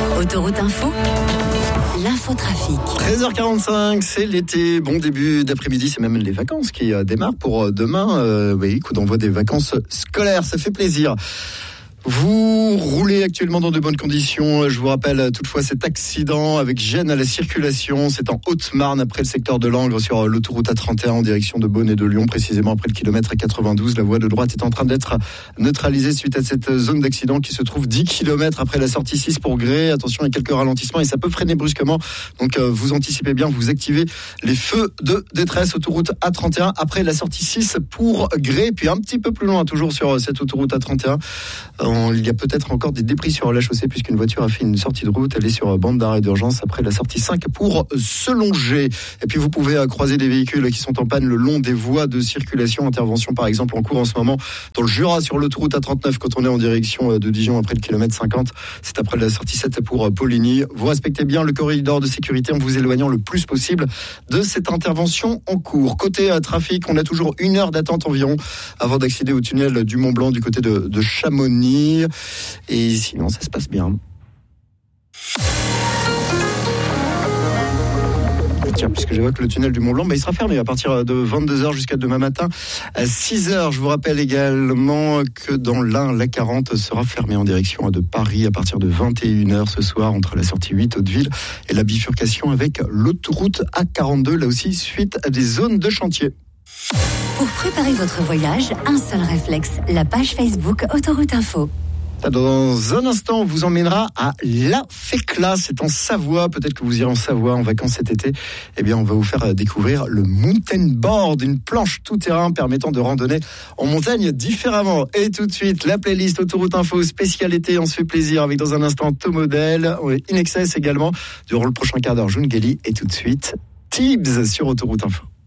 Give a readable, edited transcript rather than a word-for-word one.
Autoroute Info, l'infotrafic. 13h45, c'est l'été. Bon début d'après-midi, c'est même les vacances qui démarrent pour demain. Oui, coup d'envoi des vacances scolaires, ça fait plaisir. Vous roulez actuellement dans de bonnes conditions. Je vous rappelle toutefois cet accident avec gêne à la circulation. C'est en Haute-Marne après le secteur de l'Angre sur l'autoroute A31 en direction de Beaune et de Lyon, précisément après le kilomètre 92. La voie de droite est en train d'être neutralisée suite à cette zone d'accident qui se trouve 10 km après la sortie 6 pour Grès. Attention, il y a quelques ralentissements et ça peut freiner brusquement. Donc vous anticipez bien, vous activez les feux de détresse autoroute A31 après la sortie 6 pour Grès. Puis un petit peu plus loin, toujours sur cette autoroute A31, il y a peut-être encore des débris sur la chaussée puisqu'une voiture a fait une sortie de route. Elle est sur bande d'arrêt d'urgence après la sortie 5 pour se longer. Et puis vous pouvez croiser des véhicules qui sont en panne le long des voies de circulation. Intervention par exemple en cours en ce moment dans le Jura sur l'autoroute A39 quand on est en direction de Dijon après le kilomètre 50. C'est après la sortie 7 pour Poligny. Vous respectez bien le corridor de sécurité en vous éloignant le plus possible de cette intervention en cours. Côté trafic, on a toujours 1 heure d'attente environ avant d'accéder au tunnel du Mont-Blanc du côté de Chamonix. Et sinon, ça se passe bien. Tiens, puisque j'évoque le tunnel du Mont-Blanc, il sera fermé à partir de 22h jusqu'à demain matin à 6h. Je vous rappelle également que dans l'Ain, la 40 sera fermée en direction de Paris à partir de 21h ce soir entre la sortie 8 Hauteville et la bifurcation avec l'autoroute A42, là aussi suite à des zones de chantier. Pour préparer votre voyage, un seul réflexe, la page Facebook Autoroute Info. Dans un instant, on vous emmènera à La Fécla, c'est en Savoie. Peut-être que vous irez en Savoie en vacances cet été. Eh bien, on va vous faire découvrir le mountain board, une planche tout-terrain permettant de randonner en montagne différemment. Et tout de suite, la playlist Autoroute Info spécialité. On se fait plaisir avec dans un instant Tomodel, In Excess également. Durant le prochain quart d'heure, June Gelly. Et tout de suite, Tibbs sur Autoroute Info.